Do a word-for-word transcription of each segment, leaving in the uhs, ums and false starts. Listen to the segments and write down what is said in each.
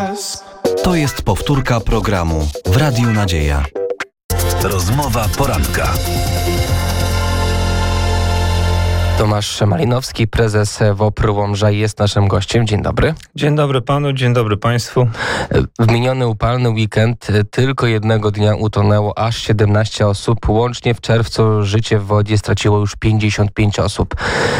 To jest powtórka programu w Radiu Nadzieja. Rozmowa poranka. Tomasz Malinowski, prezes W O P R Łomża, jest naszym gościem. Dzień dobry. Dzień dobry panu, dzień dobry państwu. W miniony upalny weekend tylko jednego dnia utonęło aż siedemnaście osób. Łącznie w czerwcu życie w wodzie straciło już pięćdziesiąt pięć osób.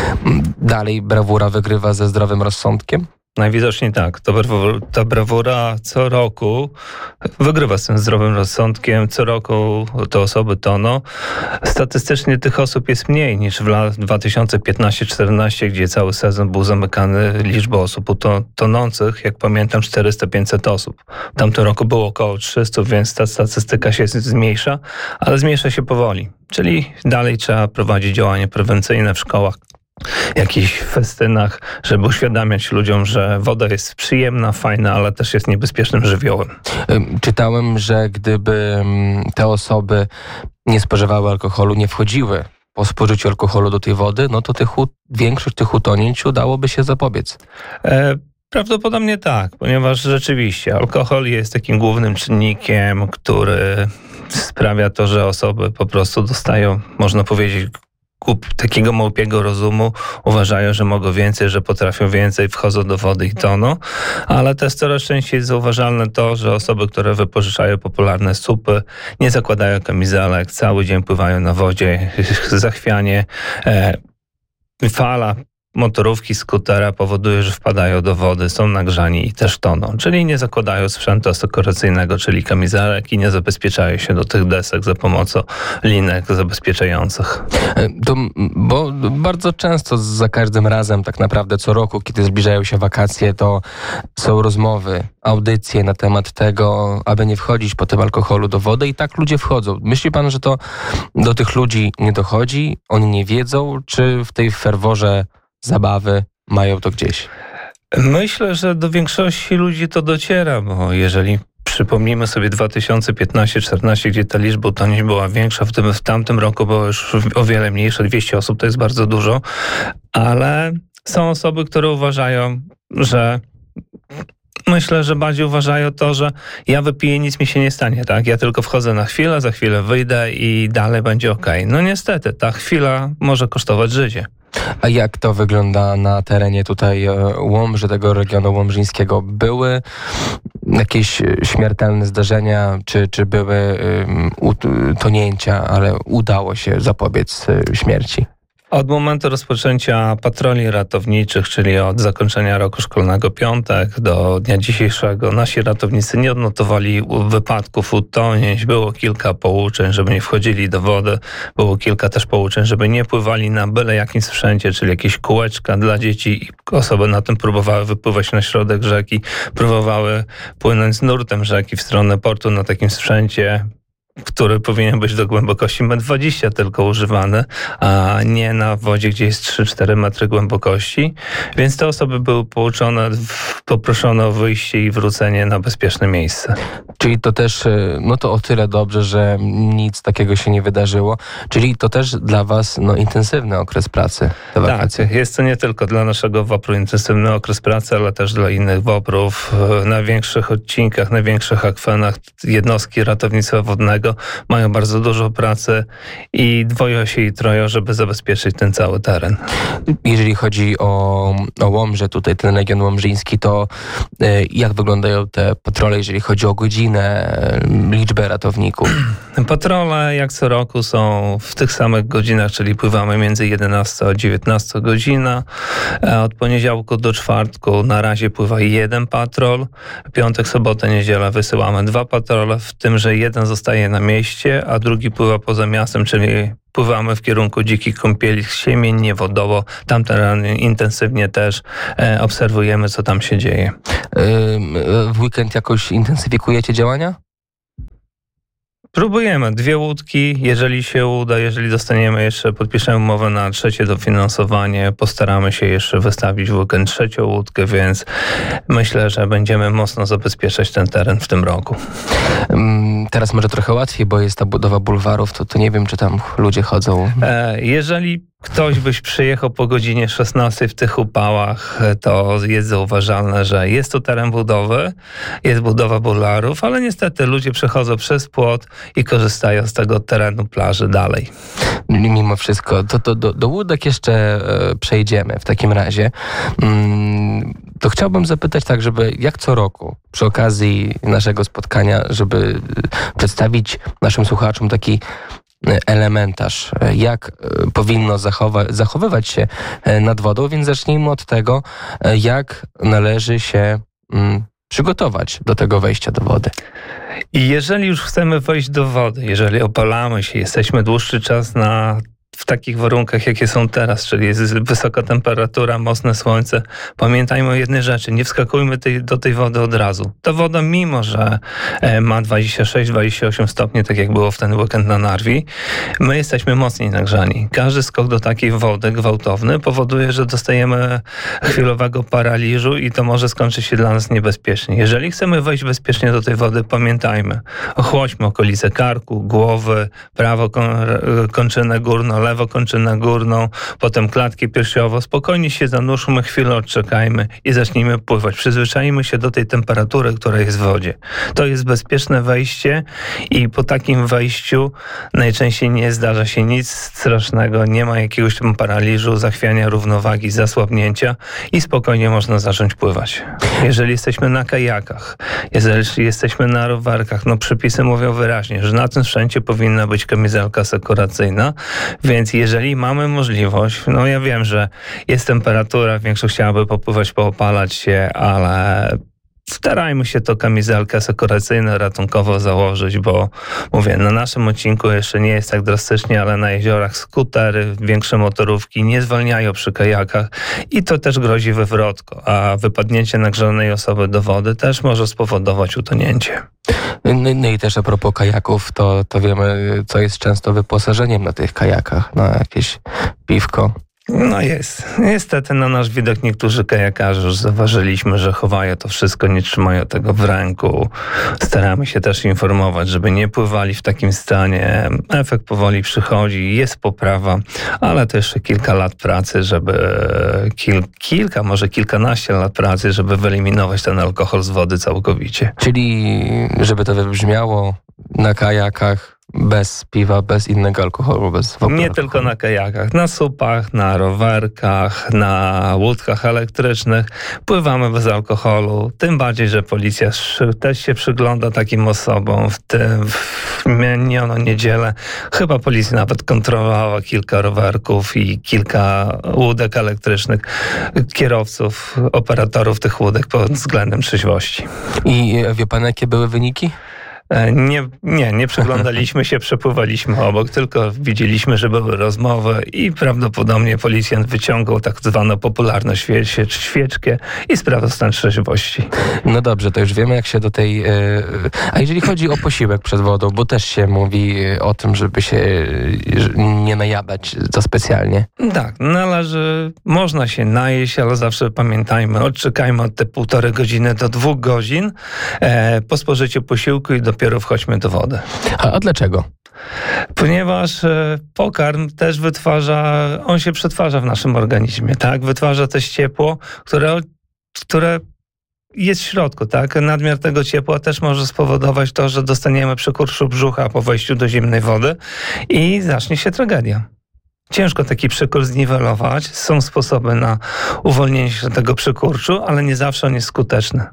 Dalej brawura wygrywa ze zdrowym rozsądkiem? Najwidoczniej tak. To brawura, ta brawura co roku wygrywa z tym zdrowym rozsądkiem. Co roku te osoby toną. Statystycznie tych osób jest mniej niż w latach dwa tysiące piętnaście czternaście, gdzie cały sezon był zamykany. Liczba osób tonących, jak pamiętam, czterysta pięćset osób. W tamtym roku było około trzysta, więc ta statystyka się zmniejsza, ale zmniejsza się powoli. Czyli dalej trzeba prowadzić działania prewencyjne w szkołach, jakichś festynach, żeby uświadamiać ludziom, że woda jest przyjemna, fajna, ale też jest niebezpiecznym żywiołem. Czytałem, że gdyby te osoby nie spożywały alkoholu, nie wchodziły po spożyciu alkoholu do tej wody, no to tych, większość tych utonięć udałoby się zapobiec. E- Prawdopodobnie tak, ponieważ rzeczywiście alkohol jest takim głównym czynnikiem, który sprawia to, że osoby po prostu dostają, można powiedzieć, kup takiego małpiego rozumu, uważają, że mogą więcej, że potrafią więcej, wchodzą do wody i toną, ale też coraz częściej jest zauważalne to, że osoby, które wypożyczają popularne supy, nie zakładają kamizelek, cały dzień pływają na wodzie, zachwianie, e, fala motorówki, skutera powoduje, że wpadają do wody, są nagrzani i też toną. Czyli nie zakładają sprzętu asekuracyjnego, czyli kamizelek, i nie zabezpieczają się do tych desek za pomocą linek zabezpieczających. To, bo bardzo często, za każdym razem, tak naprawdę co roku, kiedy zbliżają się wakacje, to są rozmowy, audycje na temat tego, aby nie wchodzić po tym alkoholu do wody, i tak ludzie wchodzą. Myśli pan, że to do tych ludzi nie dochodzi? Oni nie wiedzą? Czy w tej ferworze zabawy mają to gdzieś? Myślę, że do większości ludzi to dociera, bo jeżeli przypomnimy sobie dwa tysiące piętnaście czternaście, gdzie ta liczba utonięć była większa, w tym w tamtym roku było już o wiele mniejsze, dwieście osób to jest bardzo dużo, ale są osoby, które uważają, że Myślę, że bardziej uważają to, że ja wypiję, nic mi się nie stanie, tak? Ja tylko wchodzę na chwilę, za chwilę wyjdę i dalej będzie okej. No niestety, ta chwila może kosztować życie. A jak to wygląda na terenie tutaj Łomży, tego regionu łomżyńskiego? Były jakieś śmiertelne zdarzenia, czy, czy były um, utonięcia, ale udało się zapobiec śmierci? Od momentu rozpoczęcia patroli ratowniczych, czyli od zakończenia roku szkolnego piątek do dnia dzisiejszego, nasi ratownicy nie odnotowali wypadków, utonięć. Było kilka pouczeń, żeby nie wchodzili do wody. Było kilka też pouczeń, żeby nie pływali na byle jakim sprzęcie, czyli jakieś kółeczka dla dzieci. Osoby na tym próbowały wypływać na środek rzeki, próbowały płynąć z nurtem rzeki w stronę portu na takim sprzęcie, który powinien być do głębokości metr dwadzieścia tylko używany, a nie na wodzie, gdzie jest trzy cztery metry głębokości. Więc te osoby były pouczone, poproszone o wyjście i wrócenie na bezpieczne miejsce. Czyli to też, no to o tyle dobrze, że nic takiego się nie wydarzyło. Czyli to też dla was no, intensywny okres pracy, te wakacje. Tak, jest to nie tylko dla naszego W O P R u intensywny okres pracy, ale też dla innych W O P R ów. Na większych odcinkach, na większych akwenach jednostki ratownictwa wodnego mają bardzo dużo pracy i dwoją się i troją, żeby zabezpieczyć ten cały teren. Jeżeli chodzi o, o Łomżę, tutaj ten region łomżyński, to y, jak wyglądają te patrole, jeżeli chodzi o godzinę, y, liczbę ratowników? Patrole jak co roku są w tych samych godzinach, czyli pływamy między jedenasta a dziewiętnasta godzina. Od poniedziałku do czwartku na razie pływa jeden patrol. Piątek, sobotę, niedziela wysyłamy dwa patrole, w tym, że jeden zostaje na mieście, a drugi pływa poza miastem, czyli pływamy w kierunku dzikich kąpieli, siemień, niewodowo. Tam teren intensywnie też e, obserwujemy, co tam się dzieje. W weekend jakoś intensyfikujecie działania? Próbujemy. Dwie łódki, jeżeli się uda, jeżeli dostaniemy jeszcze, podpiszemy umowę na trzecie dofinansowanie, postaramy się jeszcze wystawić w weekend trzecią łódkę, więc myślę, że będziemy mocno zabezpieczać ten teren w tym roku. Teraz może trochę łatwiej, bo jest ta budowa bulwarów, to, to nie wiem, czy tam ludzie chodzą. Jeżeli ktoś byś przyjechał po godzinie szesnastej w tych upałach, to jest zauważalne, że jest to teren budowy, jest budowa bularów, ale niestety ludzie przechodzą przez płot i korzystają z tego terenu plaży dalej. Mimo wszystko, to, to do, do łódek jeszcze e, przejdziemy w takim razie. Mm, to chciałbym zapytać tak, żeby jak co roku przy okazji naszego spotkania, żeby przedstawić naszym słuchaczom taki elementarz, jak powinno zachowa- zachowywać się nad wodą, więc zacznijmy od tego, jak należy się mm, przygotować do tego wejścia do wody. I jeżeli już chcemy wejść do wody, jeżeli opalamy się, jesteśmy dłuższy czas na w takich warunkach, jakie są teraz, czyli jest wysoka temperatura, mocne słońce, pamiętajmy o jednej rzeczy, nie wskakujmy tej, do tej wody od razu. Ta woda, mimo że ma dwadzieścia sześć dwadzieścia osiem stopni, tak jak było w ten weekend na Narwi, my jesteśmy mocniej nagrzani. Każdy skok do takiej wody gwałtowny powoduje, że dostajemy chwilowego paraliżu i to może skończyć się dla nas niebezpiecznie. Jeżeli chcemy wejść bezpiecznie do tej wody, pamiętajmy, ochłodźmy okolice karku, głowy, prawo kończynę górną, lewo kończynę górną, potem klatkę piersiową. Spokojnie się zanurzmy, chwilę odczekajmy i zacznijmy pływać. Przyzwyczajmy się do tej temperatury, która jest w wodzie. To jest bezpieczne wejście i po takim wejściu najczęściej nie zdarza się nic strasznego, nie ma jakiegoś tam paraliżu, zachwiania równowagi, zasłabnięcia i spokojnie można zacząć pływać. Jeżeli jesteśmy na kajakach, jeżeli jesteśmy na rowerkach, no przepisy mówią wyraźnie, że na tym sprzęcie powinna być kamizelka asekuracyjna, więc jeżeli mamy możliwość, no ja wiem, że jest temperatura, większość chciałaby popływać, poopalać się, ale starajmy się to kamizelkę asekuracyjną ratunkowo założyć, bo mówię, na naszym odcinku jeszcze nie jest tak drastycznie, ale na jeziorach skutery, większe motorówki nie zwalniają przy kajakach i to też grozi wywrotką, a wypadnięcie nagrzanej osoby do wody też może spowodować utonięcie. No, no i też a propos kajaków, to, to wiemy, co jest często wyposażeniem na tych kajakach, na jakieś piwko. No jest. Niestety na nasz widok niektórzy kajakarze już zauważyliśmy, że chowają to wszystko, nie trzymają tego w ręku. Staramy się też informować, żeby nie pływali w takim stanie. Efekt powoli przychodzi, jest poprawa, ale to jeszcze kilka lat pracy, żeby kil, kilka, może kilkanaście lat pracy, żeby wyeliminować ten alkohol z wody całkowicie. Czyli, żeby to wybrzmiało, na kajakach bez piwa, bez innego alkoholu, bez w ogóle Nie alkoholu. tylko na kajakach, na supach, na rowerkach, na łódkach elektrycznych pływamy bez alkoholu, tym bardziej, że policja też się przygląda takim osobom. W tym w minioną niedzielę chyba policja nawet kontrolowała kilka rowerków i kilka łódek elektrycznych, kierowców, operatorów tych łódek pod względem trzeźwości. I wie pan, jakie były wyniki? Nie, nie, nie przyglądaliśmy się, przepływaliśmy obok, tylko widzieliśmy, że były rozmowy i prawdopodobnie policjant wyciągał tak zwaną popularną świe, świeczkę i sprawdzał stan trzeźwości. No dobrze, to już wiemy, jak się do tej... Yy... A jeżeli chodzi o posiłek przed wodą, bo też się mówi o tym, żeby się nie najadać za specjalnie. Tak, należy, można się najeść, ale zawsze pamiętajmy, odczekajmy od te półtorej godziny do dwóch godzin e, po spożyciu posiłku i dopiero wchodźmy do wody. A, a dlaczego? Ponieważ e, pokarm też wytwarza, on się przetwarza w naszym organizmie, tak? Wytwarza też ciepło, które, które jest w środku, tak? Nadmiar tego ciepła też może spowodować to, że dostaniemy przykurszu brzucha po wejściu do zimnej wody i zacznie się tragedia. Ciężko taki przykurs zniwelować. Są sposoby na uwolnienie się tego przykurczu, ale nie zawsze on jest skuteczny.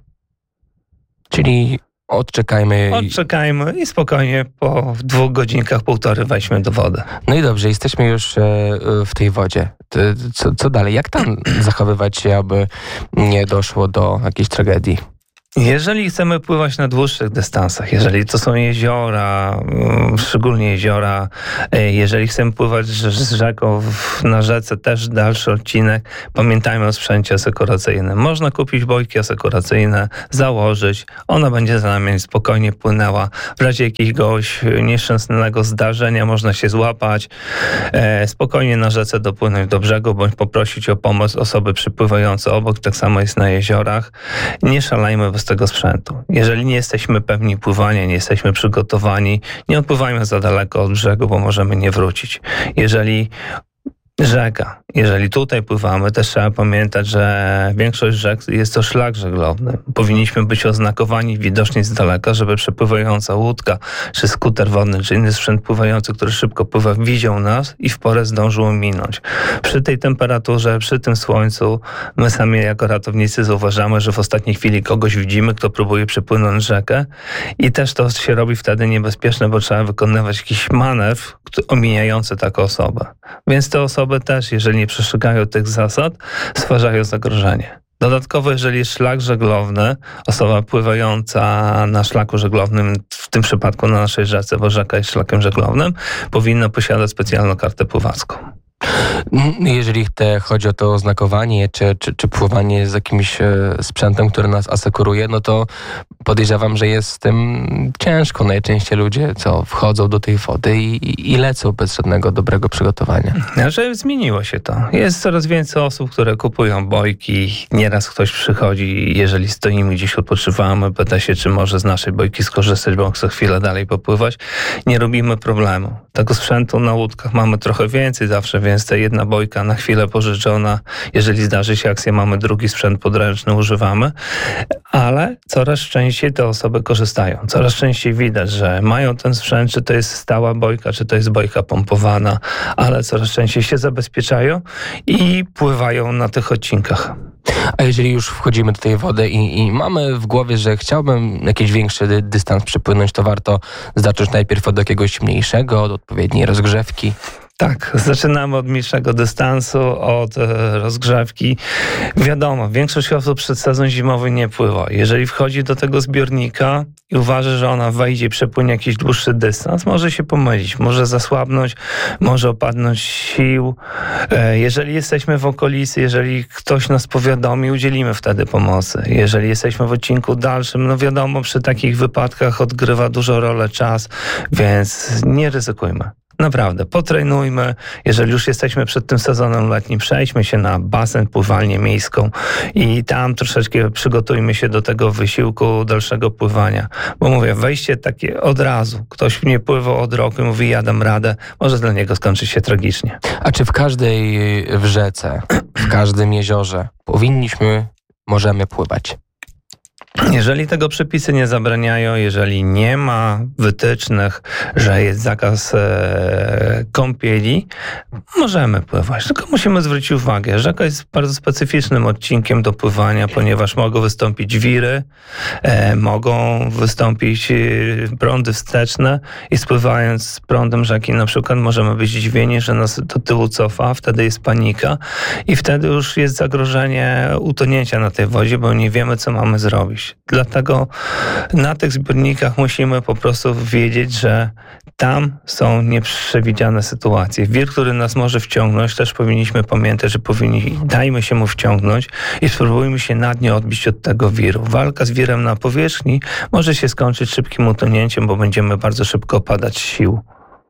Czyli odczekajmy. Odczekajmy i spokojnie po dwóch godzinkach, półtorej wejdźmy do wody. No i dobrze, jesteśmy już w tej wodzie. Co, co dalej? Jak tam zachowywać się, aby nie doszło do jakiejś tragedii? Jeżeli chcemy pływać na dłuższych dystansach, jeżeli to są jeziora, szczególnie jeziora, jeżeli chcemy pływać z rzeką na rzece, też dalszy odcinek, pamiętajmy o sprzęcie asekuracyjnym. Można kupić bojki asekuracyjne, założyć, ona będzie za nami spokojnie płynęła. W razie jakiegoś nieszczęsnego zdarzenia można się złapać, spokojnie na rzece dopłynąć do brzegu, bądź poprosić o pomoc osoby przypływające obok, tak samo jest na jeziorach. Nie szalejmy bez tego sprzętu. Jeżeli nie jesteśmy pewni pływania, nie jesteśmy przygotowani, nie odpływajmy za daleko od brzegu, bo możemy nie wrócić. Jeżeli Rzeka. Jeżeli tutaj pływamy, też trzeba pamiętać, że większość rzek jest to szlak żeglowny. Powinniśmy być oznakowani, widoczni z daleka, żeby przepływająca łódka, czy skuter wodny, czy inny sprzęt pływający, który szybko pływa, widział nas i w porę zdążył minąć. Przy tej temperaturze, przy tym słońcu, my sami jako ratownicy zauważamy, że w ostatniej chwili kogoś widzimy, kto próbuje przepłynąć rzekę i też to się robi wtedy niebezpieczne, bo trzeba wykonywać jakiś manewr omijający taką osobę. Więc te osoby też, jeżeli nie przestrzegają tych zasad, stwarzają zagrożenie. Dodatkowo, jeżeli jest szlak żeglowny, osoba pływająca na szlaku żeglownym, w tym przypadku na naszej rzece, bo rzeka jest szlakiem żeglownym, powinna posiadać specjalną kartę pływacką. Jeżeli te, chodzi o to oznakowanie, czy, czy, czy pływanie z jakimś e, sprzętem, który nas asekuruje, no to podejrzewam, że jest z tym ciężko. Najczęściej ludzie, co wchodzą do tej wody i, i lecą bez żadnego dobrego przygotowania. Że zmieniło się to. Jest coraz więcej osób, które kupują bojki. Nieraz ktoś przychodzi, jeżeli stoimy gdzieś, odpoczywamy, pyta się, czy może z naszej bojki skorzystać, bo chcę chwilę dalej popływać. Nie robimy problemu. Tego sprzętu na łódkach mamy trochę więcej zawsze, więc ta jedna bojka na chwilę pożyczona, jeżeli zdarzy się akcja, mamy drugi sprzęt podręczny, używamy, ale coraz częściej te osoby korzystają. Coraz częściej widać, że mają ten sprzęt, czy to jest stała bojka, czy to jest bojka pompowana, ale coraz częściej się zabezpieczają i pływają na tych odcinkach. A jeżeli już wchodzimy do tej wody i, i mamy w głowie, że chciałbym jakiś większy dy, dystans przepłynąć, to warto zacząć najpierw od jakiegoś mniejszego, od odpowiedniej rozgrzewki. Tak, zaczynamy od mniejszego dystansu, od e, rozgrzewki. Wiadomo, większość osób przed sezon zimowy nie pływa. Jeżeli wchodzi do tego zbiornika i uważa, że ona wejdzie i przepłynie jakiś dłuższy dystans, może się pomylić, może zasłabnąć, może opadnąć sił. E, jeżeli jesteśmy w okolicy, jeżeli ktoś nas powiadomi, udzielimy wtedy pomocy. Jeżeli jesteśmy w odcinku dalszym, no wiadomo, przy takich wypadkach odgrywa dużo rolę czas, więc nie ryzykujmy. Naprawdę, potrenujmy. Jeżeli już jesteśmy przed tym sezonem letnim, przejdźmy się na basen, pływalnię miejską i tam troszeczkę przygotujmy się do tego wysiłku dalszego pływania. Bo mówię, wejście takie od razu. Ktoś nie pływał od roku i mówi, ja dam radę, może dla niego skończyć się tragicznie. A czy w każdej w rzece, w każdym jeziorze powinniśmy, możemy pływać? Jeżeli tego przepisy nie zabraniają, jeżeli nie ma wytycznych, że jest zakaz e, kąpieli, możemy pływać. Tylko musimy zwrócić uwagę, rzeka jest bardzo specyficznym odcinkiem do pływania, ponieważ mogą wystąpić wiry, e, mogą wystąpić e, prądy wsteczne i spływając z prądem rzeki na przykład możemy być zdziwieni, że nas do tyłu cofa, wtedy jest panika i wtedy już jest zagrożenie utonięcia na tej wodzie, bo nie wiemy, co mamy zrobić. Dlatego na tych zbiornikach musimy po prostu wiedzieć, że tam są nieprzewidziane sytuacje. Wir, który nas może wciągnąć, też powinniśmy pamiętać, że powinni, dajmy się mu wciągnąć i spróbujmy się na dnie odbić od tego wiru. Walka z wirem na powierzchni może się skończyć szybkim utonięciem, bo będziemy bardzo szybko opadać sił.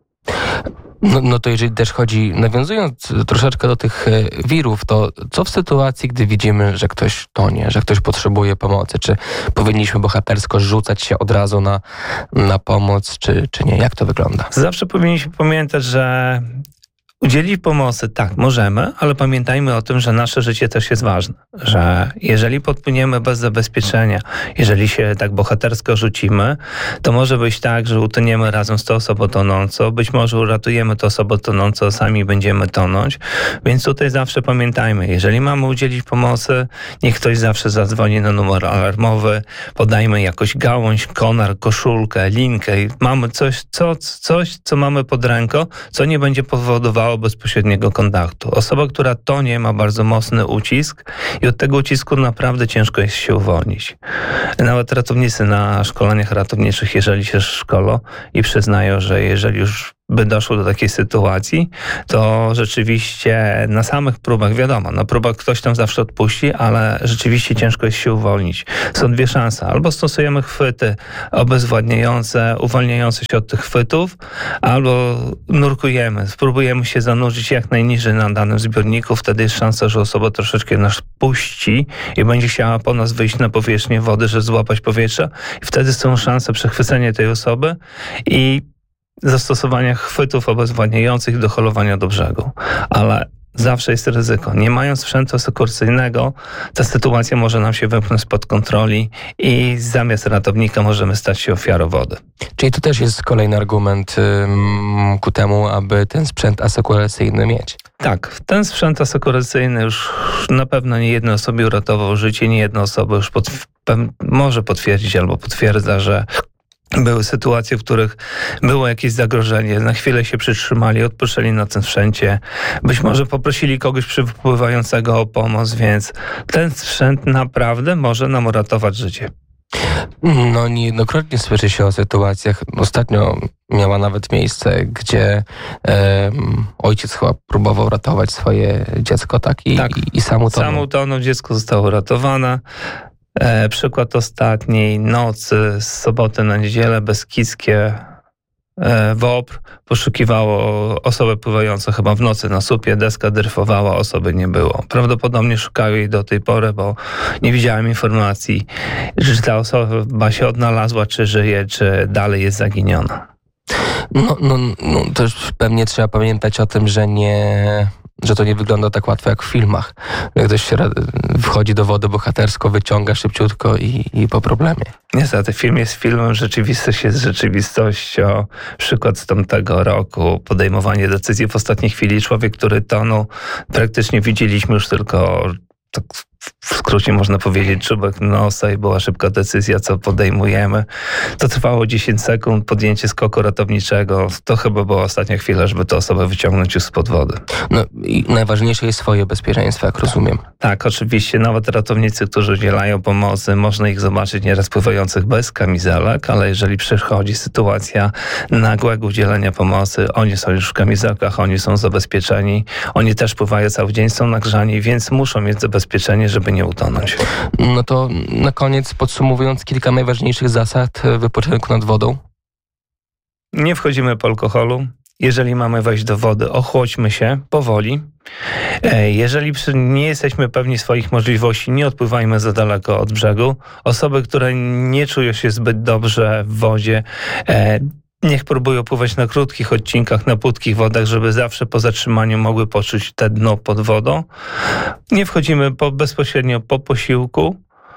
No, no to jeżeli też chodzi, nawiązując troszeczkę do tych wirów, to co w sytuacji, gdy widzimy, że ktoś tonie, że ktoś potrzebuje pomocy? Czy powinniśmy bohatersko rzucać się od razu na, na pomoc, czy, czy nie? Jak to wygląda? Zawsze powinniśmy pamiętać, że udzielić pomocy, tak, możemy, ale pamiętajmy o tym, że nasze życie też jest ważne. Że jeżeli podpłyniemy bez zabezpieczenia, jeżeli się tak bohatersko rzucimy, to może być tak, że utoniemy razem z tą osobą tonącą, być może uratujemy tę osobę tonącą, a sami będziemy tonąć. Więc tutaj zawsze pamiętajmy, jeżeli mamy udzielić pomocy, niech ktoś zawsze zadzwoni na numer alarmowy, podajmy jakąś gałąź, konar, koszulkę, linkę. Mamy coś, co, coś, co mamy pod ręką, co nie będzie powodowało bezpośredniego kontaktu. Osoba, która tonie, ma bardzo mocny ucisk i od tego ucisku naprawdę ciężko jest się uwolnić. Nawet ratownicy na szkoleniach ratowniczych, jeżeli się szkolą i przyznają, że jeżeli już by doszło do takiej sytuacji, to rzeczywiście na samych próbach, wiadomo, na próbach ktoś tam zawsze odpuści, ale rzeczywiście ciężko jest się uwolnić. Są dwie szanse. Albo stosujemy chwyty obezwładniające, uwalniające się od tych chwytów, albo nurkujemy, spróbujemy się zanurzyć jak najniżej na danym zbiorniku, wtedy jest szansa, że osoba troszeczkę nas puści i będzie chciała po nas wyjść na powierzchnię wody, żeby złapać powietrze i wtedy są szanse przechwycenia tej osoby i zastosowania chwytów obezwładniających do holowania do brzegu. Ale zawsze jest ryzyko. Nie mając sprzętu asekuracyjnego, ta sytuacja może nam się wymknąć spod kontroli i zamiast ratownika możemy stać się ofiarą wody. Czyli to też jest kolejny argument ym, ku temu, aby ten sprzęt asekuracyjny mieć. Tak, ten sprzęt asekuracyjny już na pewno nie jednej osobie uratował życie, nie jedna osoba już pod, może potwierdzić albo potwierdza, że były sytuacje, w których było jakieś zagrożenie, na chwilę się przytrzymali, odpoczęli na tym sprzęcie, być może poprosili kogoś przypływającego o pomoc, więc ten sprzęt naprawdę może nam uratować życie. No niejednokrotnie słyszy się o sytuacjach, ostatnio miała nawet miejsce, gdzie e, ojciec chyba próbował ratować swoje dziecko, tak? I, tak. i, i sam utonął. Sam utonął, dziecko zostało uratowane. E, przykład ostatniej nocy z soboty na niedzielę, Beskidzkie e, WOPR poszukiwało osobę pływającą chyba w nocy na słupie, deska dryfowała, osoby nie było. Prawdopodobnie szukają jej do tej pory, bo nie widziałem informacji, czy ta osoba się odnalazła, czy żyje, czy dalej jest zaginiona. No, no, no też pewnie trzeba pamiętać o tym, że nie... że to nie wygląda tak łatwo jak w filmach. Jak ktoś wchodzi do wody bohatersko, wyciąga szybciutko i, i po problemie. Niestety, film jest filmem, rzeczywistość jest rzeczywistością. Przykład z tamtego roku, podejmowanie decyzji w ostatniej chwili. Człowiek, który tonął, praktycznie widzieliśmy już tylko, tak w skrócie można powiedzieć, czubek nosa i była szybka decyzja, co podejmujemy. To trwało dziesięć sekund, podjęcie skoku ratowniczego. To chyba była ostatnia chwila, żeby tę osobę wyciągnąć już spod wody. No i najważniejsze jest swoje bezpieczeństwo, jak rozumiem. Tak, oczywiście. Nawet ratownicy, którzy udzielają pomocy, można ich zobaczyć nieraz pływających bez kamizelek, ale jeżeli przychodzi sytuacja nagłego udzielenia pomocy, oni są już w kamizelkach, oni są zabezpieczeni, oni też pływają cały dzień, są nagrzani, więc muszą mieć zabezpieczenie, żeby nie utonąć. No to na koniec podsumowując kilka najważniejszych zasad wypoczynku nad wodą. Nie wchodzimy po alkoholu. Jeżeli mamy wejść do wody, ochłodźmy się powoli. Jeżeli nie jesteśmy pewni swoich możliwości, nie odpływajmy za daleko od brzegu. Osoby, które nie czują się zbyt dobrze w wodzie, niech próbują pływać na krótkich odcinkach, na płytkich wodach, żeby zawsze po zatrzymaniu mogły poczuć te dno pod wodą. Nie wchodzimy po, bezpośrednio po posiłku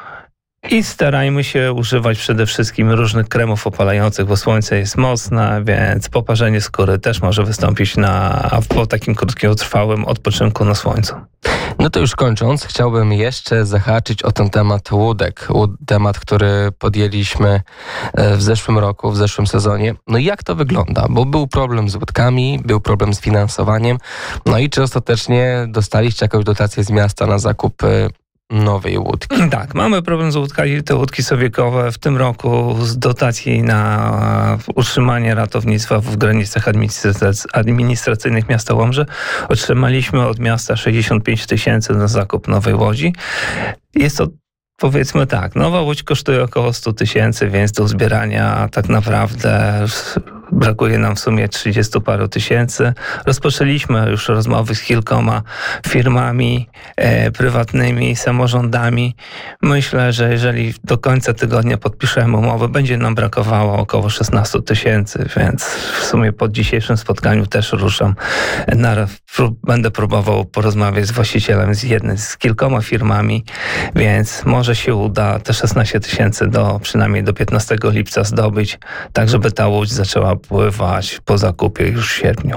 i starajmy się używać przede wszystkim różnych kremów opalających, bo słońce jest mocne, więc poparzenie skóry też może wystąpić na, po takim krótkotrwałym odpoczynku na słońcu. No to już kończąc, chciałbym jeszcze zahaczyć o ten temat łódek. Temat, który podjęliśmy w zeszłym roku, w zeszłym sezonie. No i jak to wygląda? Bo był problem z łódkami, był problem z finansowaniem. No i czy ostatecznie dostaliście jakąś dotację z miasta na zakup nowej łódki? Tak, mamy problem z łódkami. Te łódki są wiekowe. W tym roku z dotacji na utrzymanie ratownictwa w granicach administracyjnych miasta Łomży otrzymaliśmy od miasta sześćdziesiąt pięć tysięcy na zakup nowej łodzi. Jest to, powiedzmy tak, nowa łódź kosztuje około sto tysięcy, więc do zbierania tak naprawdę brakuje nam w sumie trzydziestu paru tysięcy. Rozpoczęliśmy już rozmowy z kilkoma firmami e, prywatnymi, samorządami. Myślę, że jeżeli do końca tygodnia podpiszemy umowę, będzie nam brakowało około szesnaście tysięcy, więc w sumie po dzisiejszym spotkaniu też ruszam. Na, prób, będę próbował porozmawiać z właścicielem z jednym, z kilkoma firmami, więc może się uda te szesnaście tysięcy do przynajmniej do piętnastego lipca zdobyć, tak żeby ta łódź zaczęła pływać po zakupie już w sierpniu.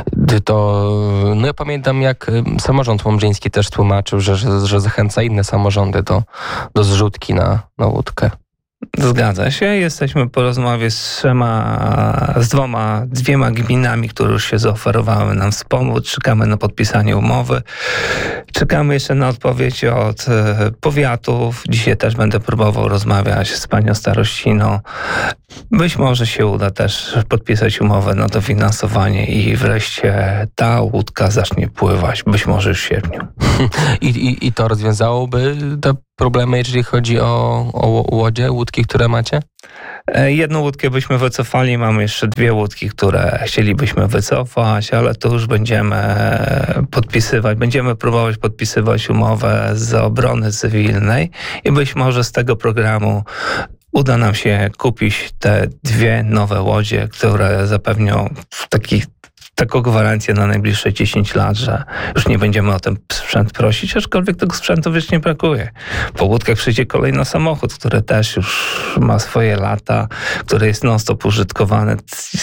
To, no ja pamiętam, jak samorząd łomżyński też tłumaczył, że, że, że zachęca inne samorządy do, do zrzutki na, na łódkę. Zgadza się. Jesteśmy po rozmowie z trzema, z dwoma, dwiema gminami, które już się zaoferowały nam wspomóc. Czekamy na podpisanie umowy. Czekamy jeszcze na odpowiedź od powiatów. Dzisiaj też będę próbował rozmawiać z panią starościną. Być może się uda też podpisać umowę na dofinansowanie i wreszcie ta łódka zacznie pływać. Być może już w sierpniu. I, i, i to rozwiązałoby te problemy, jeżeli chodzi o, o łodzie, łódki, które macie? Jedną łódkę byśmy wycofali, mamy jeszcze dwie łódki, które chcielibyśmy wycofać, ale to już będziemy podpisywać, będziemy próbować podpisywać umowę z obrony cywilnej i być może z tego programu uda nam się kupić te dwie nowe łodzie, które zapewnią taki taką gwarancję na najbliższe dziesięć lat, że już nie będziemy o ten sprzęt prosić, aczkolwiek tego sprzętu wiecznie brakuje. Po łódkach przyjdzie kolejny samochód, który też już ma swoje lata, który jest non-stop użytkowany.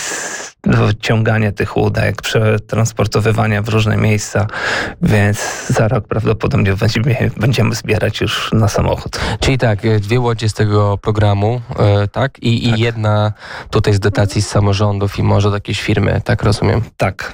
Ciąganie tych łódek, przetransportowywania w różne miejsca, więc za rok prawdopodobnie będziemy, będziemy zbierać już na samochód. Czyli tak, dwie łodzie z tego programu, yy, tak? I, tak? I jedna tutaj z dotacji z samorządów i może od jakiejś firmy, tak rozumiem? Tak.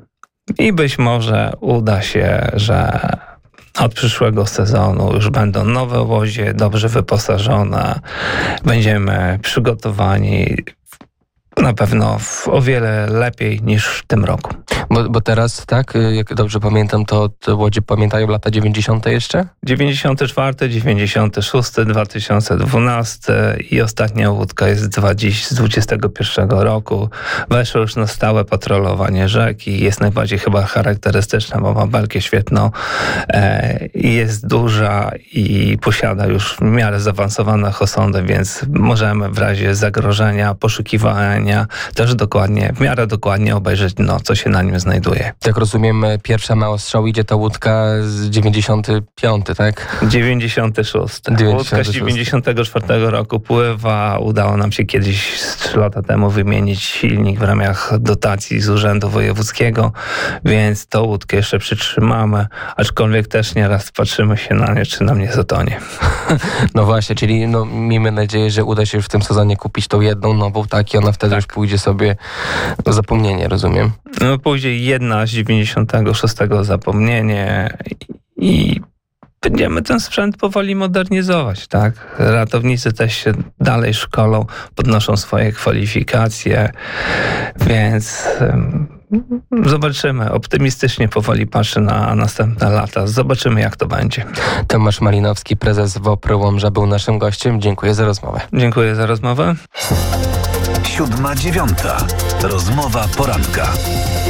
I być może uda się, że od przyszłego sezonu już będą nowe łodzie, dobrze wyposażone, będziemy przygotowani na pewno o wiele lepiej niż w tym roku. Bo, bo teraz, tak, jak dobrze pamiętam, to te łodzie pamiętają lata dziewięćdziesiąte jeszcze? dziewięćdziesiąty czwarty, dziewięćdziesiąty szósty, dwa tysiące dwunasty i ostatnia łódka jest z dwudziestego pierwszego roku. Weszło już na stałe patrolowanie rzeki. Jest najbardziej chyba charakterystyczna, bo ma belkę świetną. E, jest duża i posiada już w miarę zaawansowane osądy, więc możemy w razie zagrożenia, poszukiwania też dokładnie, w miarę dokładnie obejrzeć, no, co się na nim znajduje. Tak rozumiem, pierwsza na ostrzał idzie ta łódka z dziewięćdziesiątego piątego, tak? dziewięćdziesiąty szósty. Łódka z dziewięćdziesiątego czwartego roku pływa. Udało nam się kiedyś trzy lata temu wymienić silnik w ramach dotacji z Urzędu Wojewódzkiego, więc tą łódkę jeszcze przytrzymamy, aczkolwiek też nieraz patrzymy się na nie, czy nam nie zatonie. No właśnie, czyli no, miejmy nadzieję, że uda się już w tym sezonie kupić tą jedną nową, tak? I ona wtedy tak. już pójdzie sobie o zapomnienie, rozumiem? No pójdzie jedna z dziewięćdziesiątego szóstego zapomnienie i będziemy ten sprzęt powoli modernizować, tak? Ratownicy też się dalej szkolą, podnoszą swoje kwalifikacje, więc zobaczymy. Optymistycznie powoli patrzę na następne lata. Zobaczymy, jak to będzie. Tomasz Malinowski, prezes WOPR Łomża, był naszym gościem. Dziękuję za rozmowę. Dziękuję za rozmowę. Siódma dziewiąta. Rozmowa poranka.